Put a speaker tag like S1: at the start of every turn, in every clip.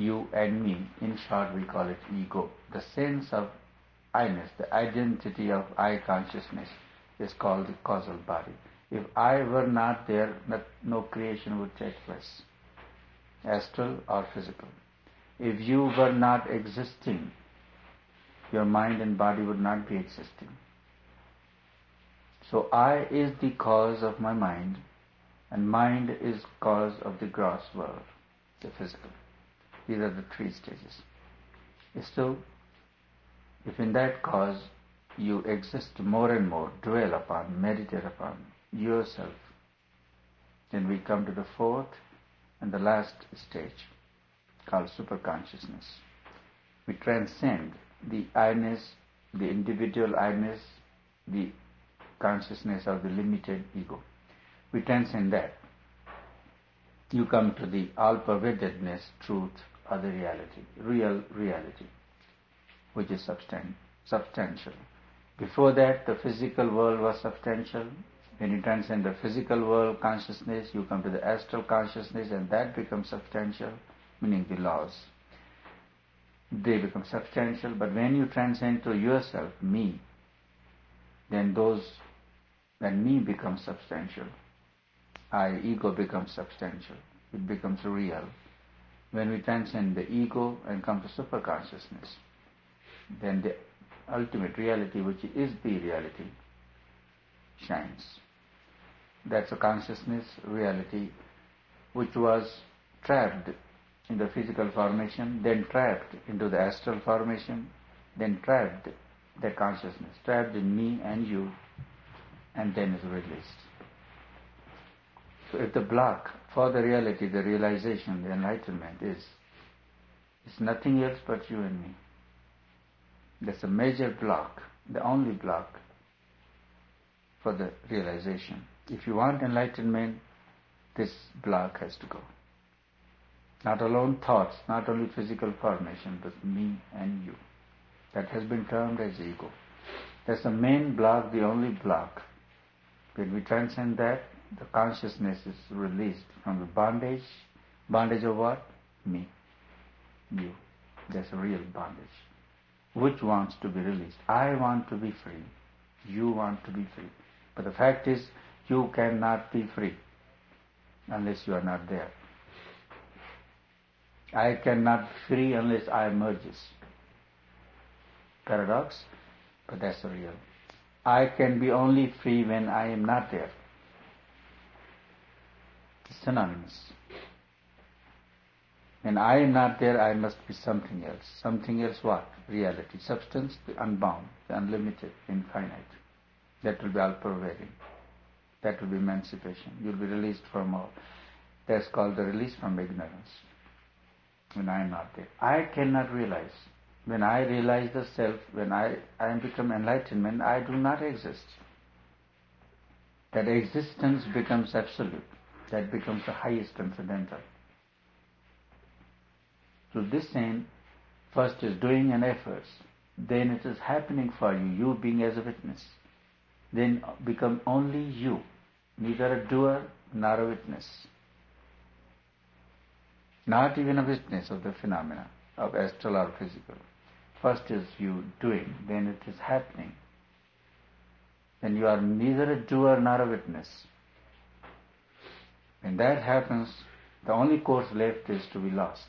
S1: you and me. In short, we call it ego. The sense of I-ness, the identity of I consciousness, is called the causal body. If I were not there, no creation would take place, astral or physical. If you were not existing, your mind and body would not be existing. So I is the cause of my mind, and mind is cause of the gross world, the physical. These are the three stages. Still, if in that cause you exist more and more, dwell upon, meditate upon yourself, then we come to the fourth and the last stage, called superconsciousness. We transcend the I-ness, the individual I-ness, the consciousness of the limited ego. We transcend that. You come to the all-pervadedness, truth, or the reality, real reality, which is substantial. Before that, the physical world was substantial. When you transcend the physical world consciousness, you come to the astral consciousness, and that becomes substantial, meaning the laws. They become substantial, but when you transcend to yourself, me, then me becomes substantial. Ego becomes substantial. It becomes real. When we transcend the ego and come to superconsciousness, then the ultimate reality, which is the reality, shines. That's a consciousness reality which was trapped in the physical formation, then trapped into the astral formation, then trapped the consciousness, trapped in me and you, and then is released. So if the block for the reality, the realization, the enlightenment is nothing else but you and me. That's a major block, the only block for the realization. If you want enlightenment, this block has to go. Not alone thoughts, not only physical formation, but me and you. That has been termed as ego. That's the main block, the only block. When we transcend that, the consciousness is released from the bondage. Bondage of what? Me. You. That's a real bondage. Which wants to be released? I want to be free. You want to be free. But the fact is, you cannot be free unless you are not there. I cannot be free unless I emerges. Paradox, but that's real. I can be only free when I am not there. It's synonymous. When I am not there, I must be something else. Something else what? Reality. Substance, the unbound, the unlimited, infinite. That will be all-pervading. That will be emancipation. You'll be released from all. That's called the release from ignorance. When I am not there, I cannot realize. When I realize the self, when I become enlightenment, I do not exist. That existence becomes absolute. That becomes the highest transcendental. So this end, first is doing an effort, then it is happening for you, you being as a witness. Then become only you, neither a doer nor a witness. Not even a witness of the phenomena of astral or physical. First is you doing, then it is happening. Then you are neither a doer nor a witness. When that happens, the only course left is to be lost.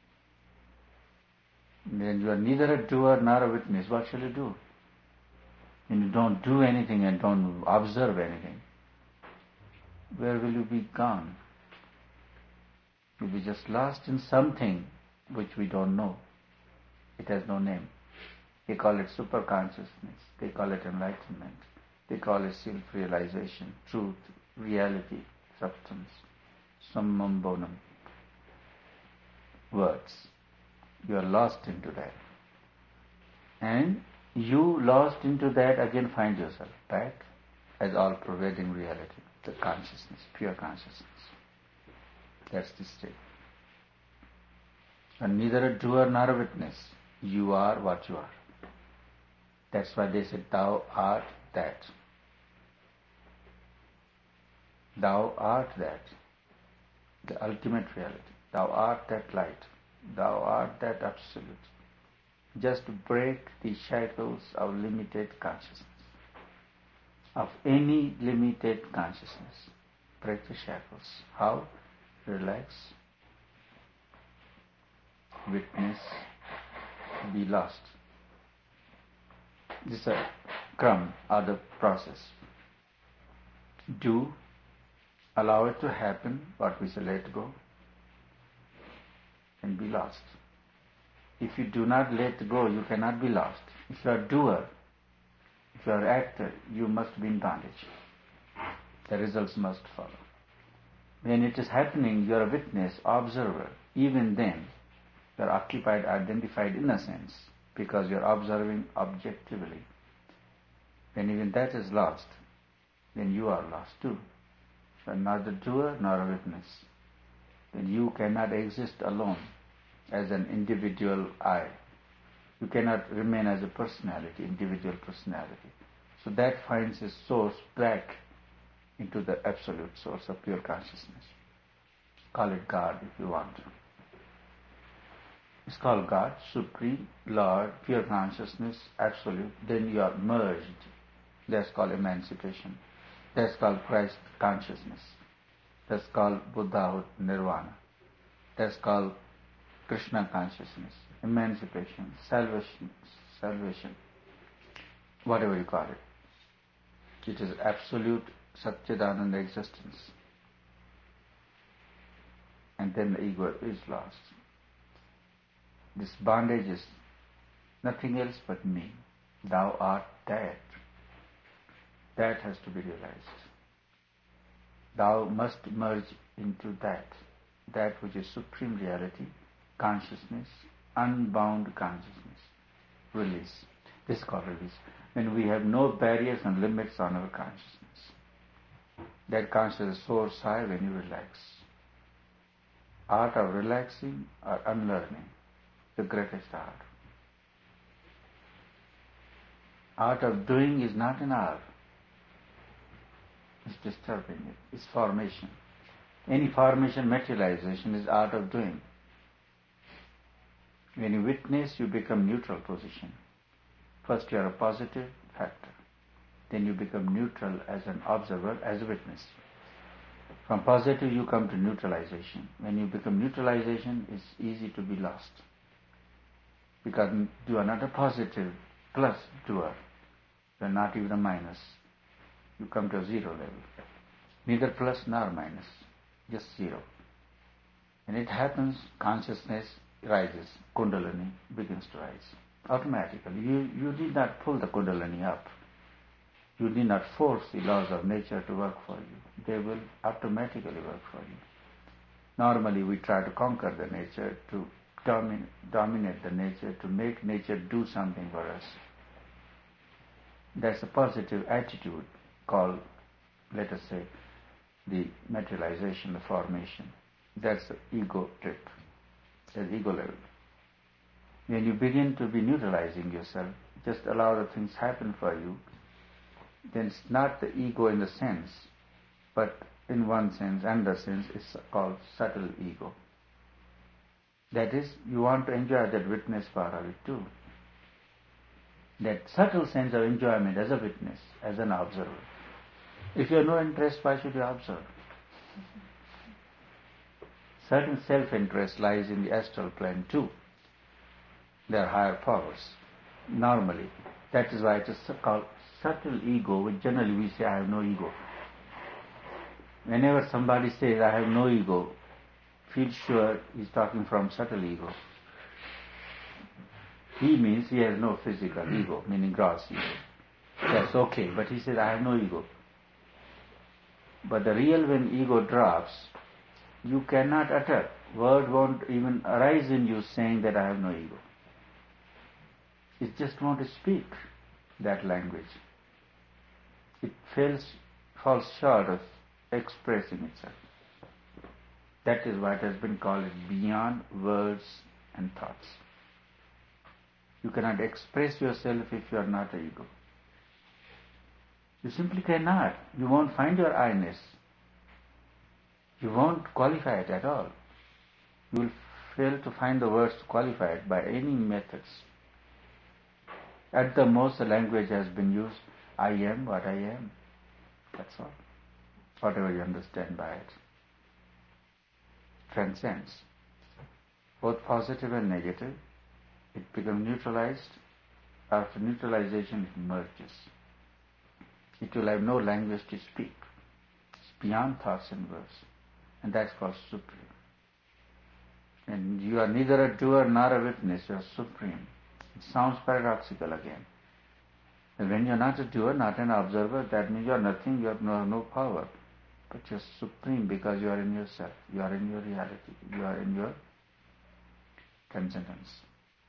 S1: When you are neither a doer nor a witness, what shall you do? When you don't do anything and don't observe anything, where will you be gone? You'll be just lost in something which we don't know. It has no name. They call it superconsciousness. They call it enlightenment. They call it self-realization, truth, reality, substance, summum bonum. Words. You are lost into that. And you lost into that again find yourself back as all-pervading reality, the consciousness, pure consciousness. That's the state. And neither a doer nor a witness. You are what you are. That's why they said, thou art that. Thou art that. The ultimate reality. Thou art that light. Thou art that absolute. Just break the shackles of limited consciousness, of any limited consciousness. Break the shackles. How? Relax, witness, be lost. This is a crumb or the process. Do, allow it to happen, what we say let go, and be lost. If you do not let go, you cannot be lost. If you are a doer, if you are an actor, you must be in bondage. The results must follow. When it is happening, you are a witness, observer. Even then, you are occupied, identified in a sense, because you are observing objectively. When even that is lost, then you are lost too. You are neither doer nor a witness. Then you cannot exist alone as an individual I. You cannot remain as a personality, individual personality. So that finds its source back into the absolute source of pure consciousness. Call it God if you want to. It's called God, Supreme, Lord, pure consciousness, absolute. Then you are merged. That's called emancipation. That's called Christ consciousness. That's called Buddhahood, Nirvana. That's called Krishna consciousness, emancipation, salvation, whatever you call it. It is absolute Satchidananda existence. And then the ego is lost. This bondage is nothing else but me. Thou art that. That has to be realized. Thou must merge into that which is supreme reality, consciousness, unbound consciousness. Release. This is called release. When we have no barriers and limits on our consciousness. That consciousness soars high when you relax. Art of relaxing or unlearning, the greatest art. Art of doing is not an art. It's disturbing it. It's formation. Any formation, materialization is art of doing. When you witness, you become neutral position. First you are a positive factor. Then you become neutral as an observer, as a witness. From positive you come to neutralization. When you become neutralization, it's easy to be lost. Because you are not a positive plus doer. You are not even a minus. You come to a zero level. Neither plus nor minus. Just zero. When it happens, consciousness rises. Kundalini begins to rise. Automatically. You need not pull the Kundalini up. You need not force the laws of nature to work for you. They will automatically work for you. Normally we try to conquer the nature, to dominate the nature, to make nature do something for us. That's a positive attitude called, let us say, the materialization, the formation. That's the ego trip, the ego level. When you begin to be neutralizing yourself, just allow the things happen for you, then it's not the ego in the sense, but in one sense, another sense, it's called subtle ego. That is, you want to enjoy that witness part of it too. That subtle sense of enjoyment as a witness, as an observer. If you have no interest, why should you observe? Certain self-interest lies in the astral plane too. There are higher powers, normally. That is why it is called subtle ego, which generally we say, I have no ego. Whenever somebody says, I have no ego, feel sure he's talking from subtle ego. He means he has no physical ego, meaning gross ego. That's okay, but he says, I have no ego. But the real, when ego drops, you cannot utter. Word won't even arise in you saying that I have no ego. It just won't speak that language. It falls short of expressing itself. That is what has been called beyond words and thoughts. You cannot express yourself if you are not an ego. You simply cannot. You won't find your I-ness. You won't qualify it at all. You will fail to find the words to qualify it by any methods. At the most, the language has been used, I am what I am. That's all. Whatever you understand by it. Transcends. Both positive and negative. It becomes neutralized. After neutralization, it merges. It will have no language to speak. It's beyond thoughts and words. And that's called supreme. And you are neither a doer nor a witness, you are supreme. It sounds paradoxical again. And when you are not a doer, not an observer, that means you are nothing, you have no power. But you are supreme because you are in yourself, you are in your reality, you are in your transcendence.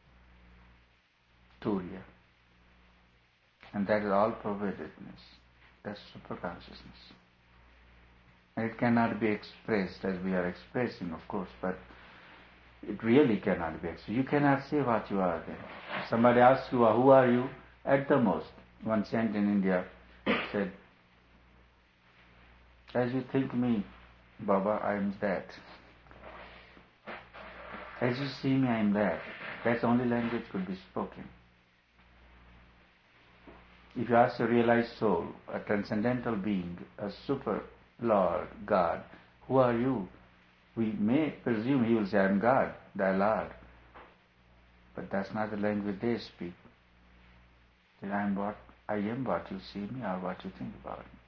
S1: Turiya. And that is all pervadedness. That's superconsciousness. And it cannot be expressed as we are expressing, of course, but it really cannot be expressed. You cannot say what you are then. Somebody asks you, who are you? At the most, one saint in India said, as you think me, Baba, I am that. As you see me, I am that. That's the only language could be spoken. If you ask a realized soul, a transcendental being, a super Lord, God, who are you? We may presume he will say, I am God, thy Lord. But that's not the language they speak. I am what you see me or what you think about me.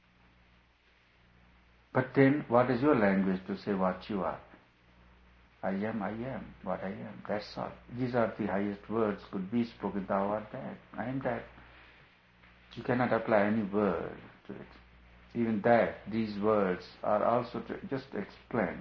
S1: But then, what is your language to say what you are? I am what I am. That's all. These are the highest words could be spoken. Thou art that. I am that. You cannot apply any word to it. Even that, these words are also to just explain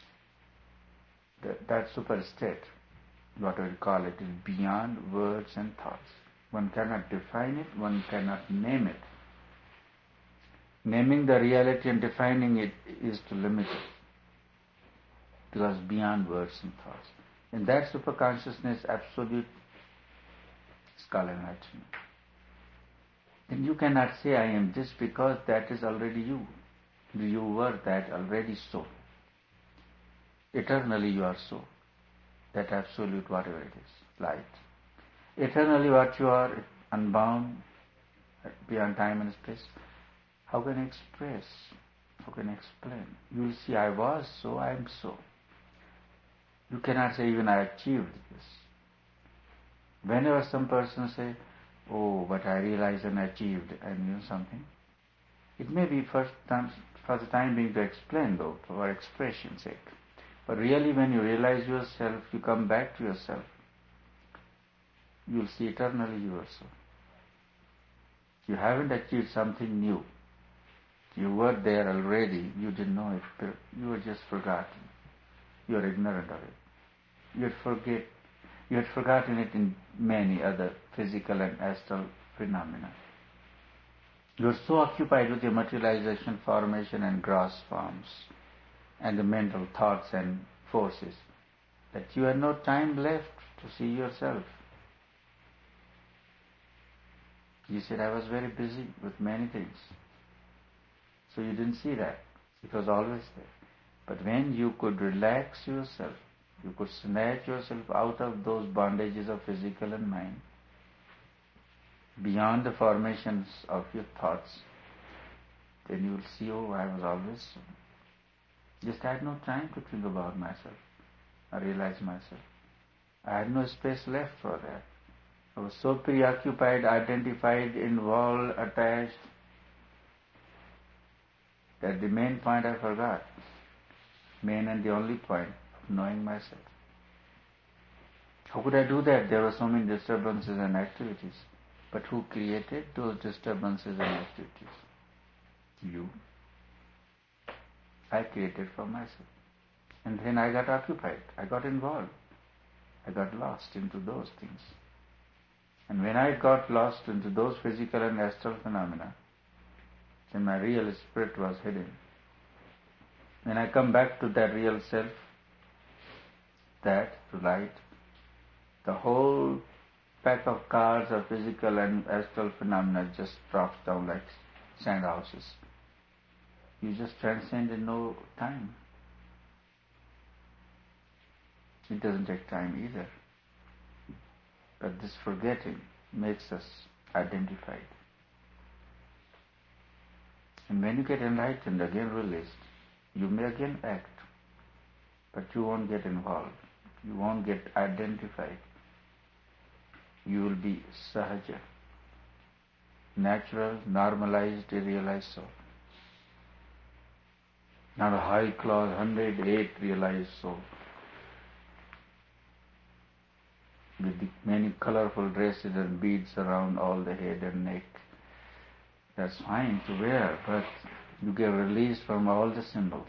S1: that super state, what we call it, is beyond words and thoughts. One cannot define it, one cannot name it. Naming the reality and defining it is to limit it, because beyond words and thoughts. In that superconsciousness, absolute skull enlightenment. Then you cannot say I am this because that is already you. You were that already so. Eternally you are so. That absolute whatever it is, light. Eternally what you are, unbound, beyond time and space. How can I express? How can I explain? You will see I was so, I am so. You cannot say even I achieved this. Whenever some person say, oh, but I realized and achieved and you know something, it may be for the time being to explain though, for expression's sake. But really when you realize yourself, you come back to yourself, you will see eternally you are so. You haven't achieved something new. You were there already, you didn't know it, you were just forgotten. You are ignorant of it. You had forgotten it in many other physical and astral phenomena. You are so occupied with your materialization, formation and gross forms and the mental thoughts and forces that you had no time left to see yourself. You said, I was very busy with many things. So you didn't see that. It was always there. But when you could relax yourself, you could snatch yourself out of those bondages of physical and mind, beyond the formations of your thoughts, then you will see, oh, I was always so. Just had no time to think about myself. I realized myself. I had no space left for that. I was so preoccupied, identified, involved, attached, that the main point I forgot. Main and the only point of knowing myself. How could I do that? There were so many disturbances and activities. But who created those disturbances and activities? You. I created for myself. And then I got occupied. I got involved. I got lost into those things. And when I got lost into those physical and astral phenomena, then my real spirit was hidden. When I come back to that real self, that, to light, the whole pack of cards of physical and astral phenomena just drops down like sand houses. You just transcend in no time. It doesn't take time either. But this forgetting makes us identified. And when you get enlightened, again released, you may again act, but you won't get involved. You won't get identified. You will be sahaja, natural, normalized, realized soul. Not a high class, 108 realized soul with the many colorful dresses and beads around all the head and neck. That's fine to wear, but you get released from all the symbols.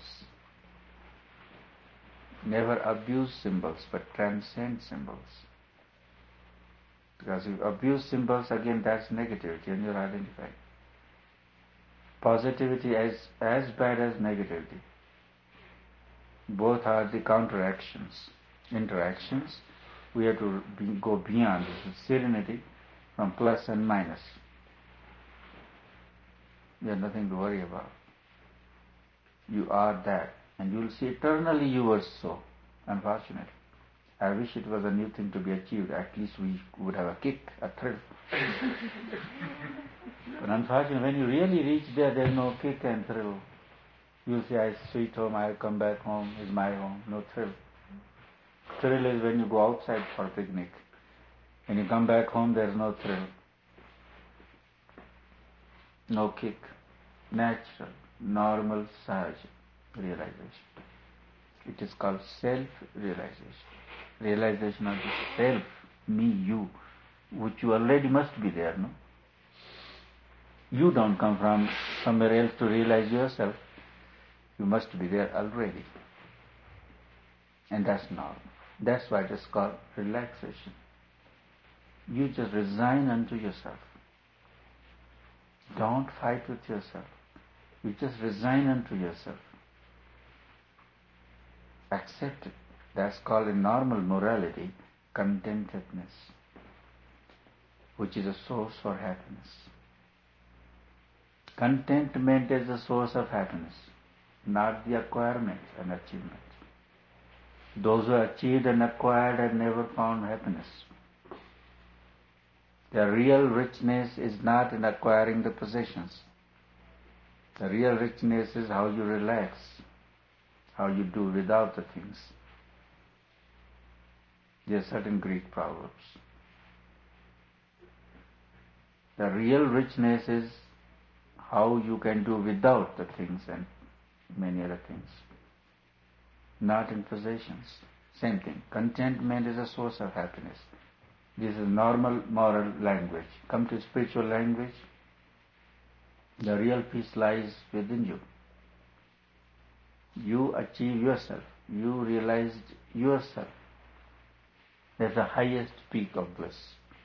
S1: Never abuse symbols, but transcend symbols. Because if you abuse symbols, again that's negativity and you're identified. Positivity as bad as negativity. Both are the counteractions, interactions. We have to go beyond this with serenity from plus and minus. You have nothing to worry about. You are that. And you will see eternally you were so. Unfortunately. I wish it was a new thing to be achieved. At least we would have a kick, a thrill. But unfortunately, when you really reach there is no kick and thrill. You say, I sweet home, I'll come back home, is my home. No thrill. Thrill is when you go outside for a picnic. When you come back home, there's no thrill. No kick. Natural, normal, sahaj realization. It is called self-realization. Realization of the self, me, you, which you already must be there, no? You don't come from somewhere else to realize yourself. You must be there already. And that's normal. That's why it is called relaxation. You just resign unto yourself. Don't fight with yourself. You just resign unto yourself. Accept it. That's called in normal morality contentedness, which is a source for happiness. Contentment is the source of happiness, not the acquirement and achievement. Those who achieved and acquired have never found happiness. The real richness is not in acquiring the possessions. The real richness is how you relax, how you do without the things. There are certain Greek proverbs. The real richness is how you can do without the things and many other things. Not in possessions. Same thing. Contentment is a source of happiness. This is normal moral language. Come to spiritual language. The real peace lies within you. You achieve yourself. You realized yourself. That's the highest peak of bliss.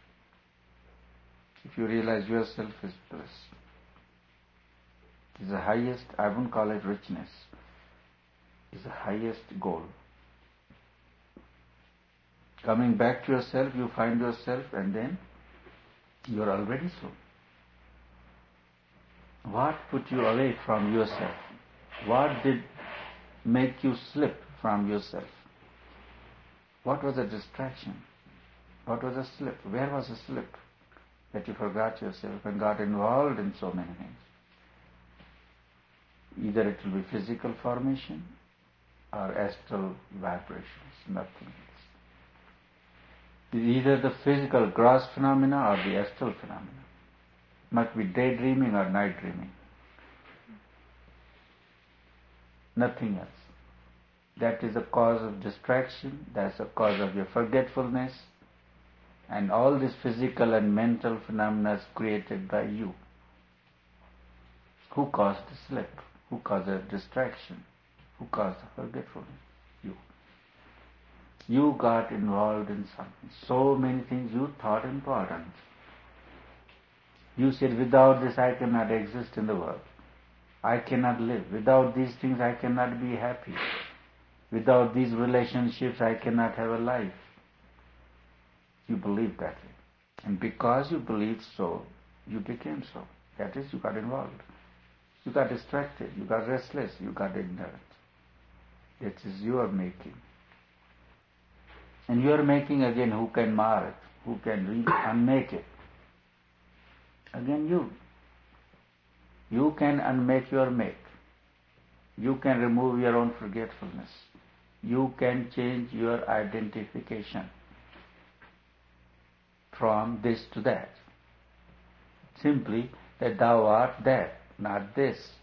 S1: If you realize yourself is bliss. It's the highest, I won't call it richness. It's the highest goal. Coming back to yourself, you find yourself and then you are already so. What put you away from yourself? What did make you slip from yourself? What was a distraction? What was a slip? Where was a slip that you forgot yourself and got involved in so many things? Either it will be physical formation or astral vibrations, nothing else. Either the physical gross phenomena or the astral phenomena. Must be daydreaming or night dreaming. Nothing else. That is a cause of distraction, that's a cause of your forgetfulness, and all this physical and mental phenomena is created by you. Who caused the slip? Who caused the distraction? Who caused the forgetfulness? You. You got involved in something. So many things you thought important. You said, without this I cannot exist in the world. I cannot live. Without these things I cannot be happy. Without these relationships I cannot have a life. You believed that way. And because you believed so, you became so. That is, you got involved. You got distracted. You got restless. You got ignorant. It is your making. And you are making again, who can mar it? Who can unmake it? Again you. You can unmake your make. You can remove your own forgetfulness. You can change your identification from this to that. Simply that thou art that, not this.